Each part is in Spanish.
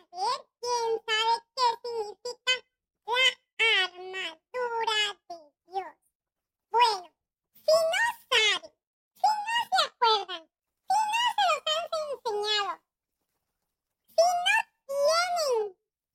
ver, ¿quién sabe qué significa la armadura de Dios? Bueno, si no saben, si no se acuerdan, si no se los han enseñado, si no tienen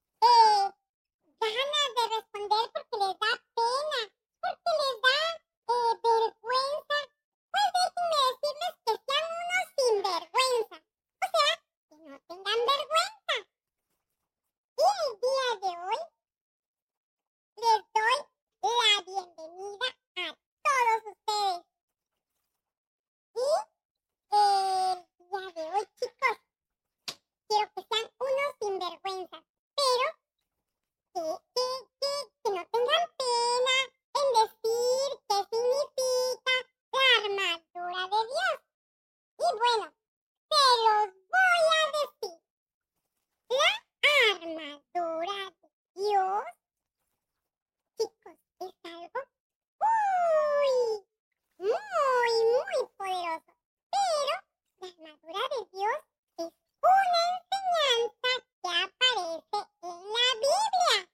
ganas de responder porque les da pena, porque les da vergüenza, pues déjenme decirles que sean unos sinvergüenza. O sea, que no tengan vergüenza. Y el día de hoy les doy la bienvenida a todos ustedes. Y el día de hoy, chicos, quiero que sean unos sinvergüenzas, pero que no tengan pena en decir qué significa la armadura de Dios. Y bueno, se los voy a decir. La armadura de Dios, chicos, es algo muy poderoso. Pero la armadura de Dios es una enseñanza que aparece en la Biblia.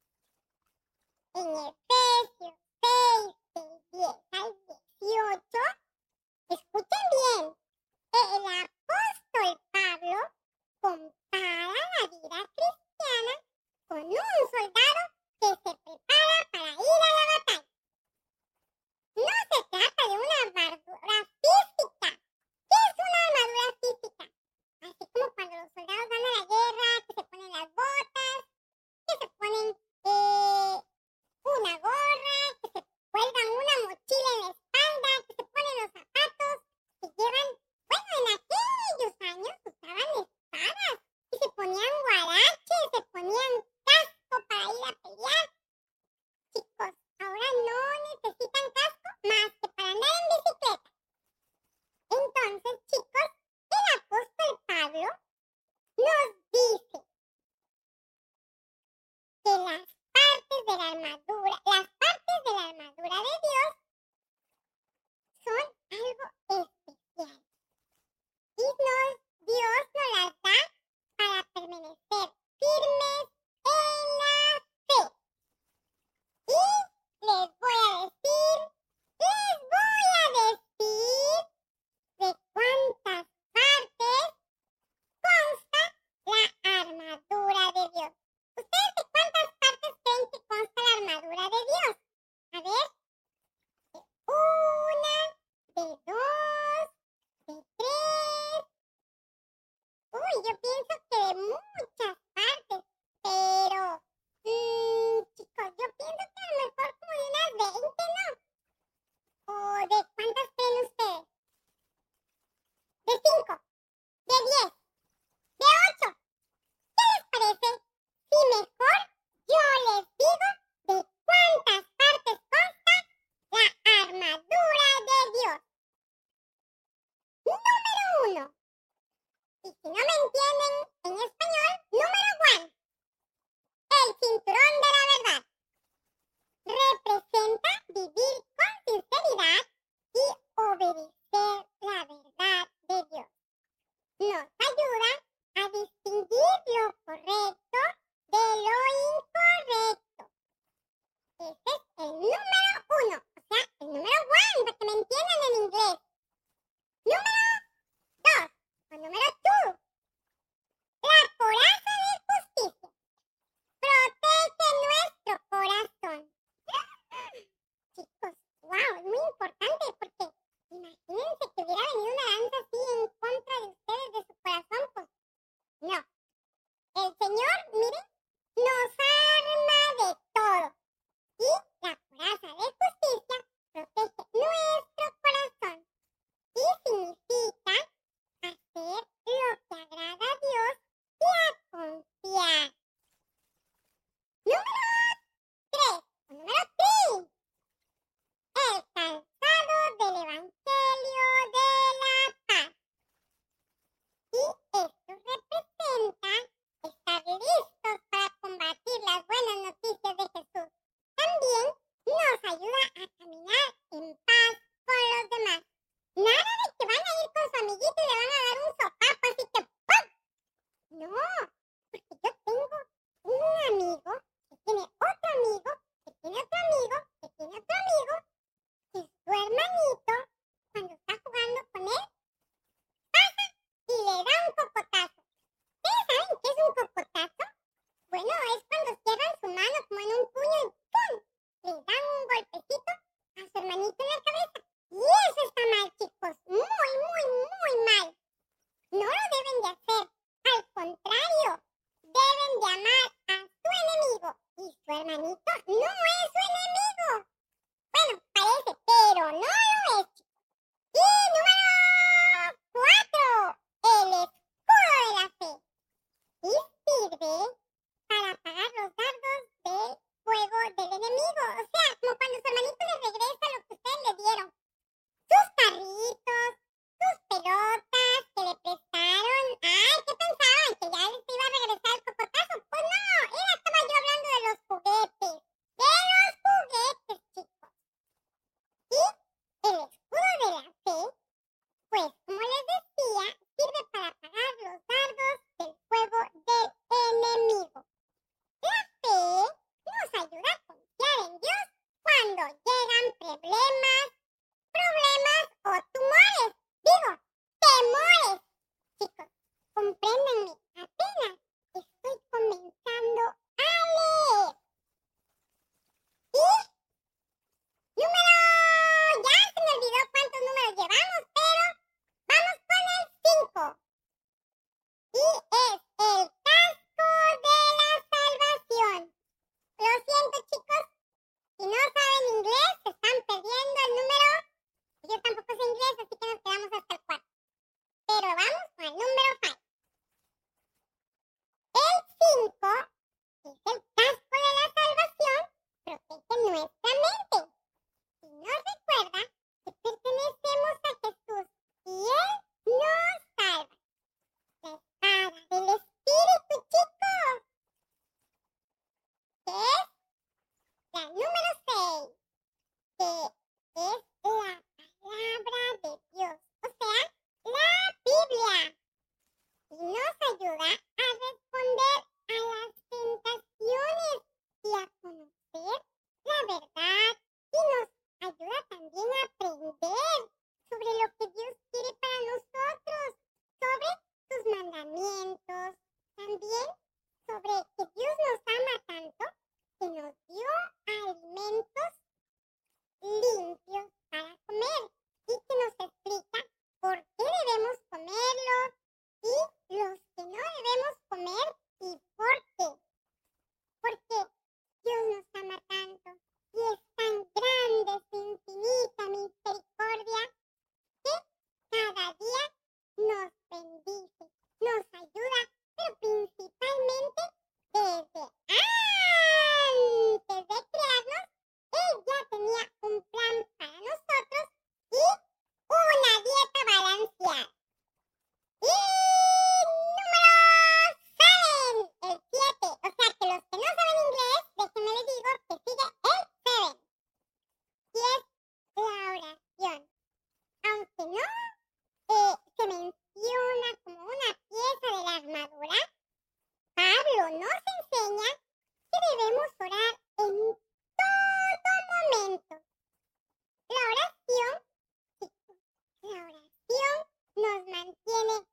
En Efesios 6, del 10 al 18, escuchen bien, el apóstol Pablo compara la vida cristiana con un soldado que se prepara para ir a la batalla. No se trata de una armadura física. ¿Qué es una armadura física? Así como cuando los soldados van a la guerra, que se ponen las botas, que se ponen una gorra, que se cuelgan una mochila en la espalda, que se ponen los zapatos, que llevan, bueno, en aquellos años usaban espadas y se ponían guaraches, se ponían casco para ir a pelear. Chicos, ahora no necesitan casco más que para andar en bicicleta. Entonces, chicos, el apóstol Pablo nos dice que las partes de la armadura de Dios son algo especial. Y Dios nos las da para permanecer firmes en la fe. Y les voy a decir de cuántas partes consta la armadura de Dios. ¿Ustedes de cuántas partes creen que consta la armadura de Dios? A ver, de una, de dos, de tres. Uy, yo pienso que de muchas partes, pero chicos, yo pienso que a lo mejor como de unas 20, ¿no? ¿O de cuántas creen ustedes? ¿De 5? ¿De 10? ¿De 8? ¿Qué les parece si mejor yo les digo de cuántas partes consta la armadura de Dios? Número 1. Y si no me entienden en español, número 1. El cinturón de la verdad. Representa vivir con sinceridad y obedecer la verdad de Dios. Nos ayuda a distinguir lo correcto de lo incorrecto. Ese es el número 1, o sea, el número 1, para que me entiendan en inglés. Número 2, o número 2. La coraza hermanito no es su enemigo. Bueno, parece, pero no lo es. Y número 4, el escudo de la fe. Y sirve para apagar los dardos del fuego del enemigo. O sea, como cuando su hermanito le regresa lo que ustedes le dieron. Sus carritos, sus pelotas que le prestaron. Ay, ¿qué pensaban? ¿Que ya les iba a regresar el cocotazo? Pues no, estaba yo hablando de los juguetes. De los juguetes, chicos. Y el escudo de la fe, pues, como les decía, sirve para apagar los dardos del fuego del enemigo. La fe nos ayuda a confiar en Dios cuando llegan problemas o tumores. Digo, temores. Chicos, compréndanme, apenas estoy comenzando a leer. Y ya se me olvidó cuántos números llevamos, pero vamos con el 5. Y es el casco de la salvación. Lo siento, chicos, si no saben inglés, se están perdiendo el número. Yo tampoco sé inglés, así que nos quedamos hasta el 4. Pero vamos con el número 5. El 5 es el casco de la salvación, protege nuestra mente. Y nos recuerda que pertenecemos a Jesús y Él nos salva. La espada del Espíritu, chicos, que es la número 6, que es la palabra de Dios, o sea, la Biblia. Y nos ayuda a responder a las tentaciones y a conocer la verdad. Y nos ayuda también a aprender sobre lo que Dios quiere para nosotros, sobre sus mandamientos, también sobre que Dios nos ama tanto que nos dio alimentos limpios para comer y que nos explica por qué debemos comerlos y los que no debemos comer y por qué. Porque Dios nos ama tanto y es tan grande su infinita misericordia que cada día nos bendice, nos ayuda, pero principalmente desde antes de crearnos, Él ya tenía un plan para nosotros y una dieta balanceada. Y número 7, el 7. O sea que los que no saben inglés, déjenme les digo que sigue el 7. Y es la oración. Aunque no se menciona como una pieza de la armadura, Pablo nos enseña que debemos orar en todo momento. La oración, chicos, la oración nos mantiene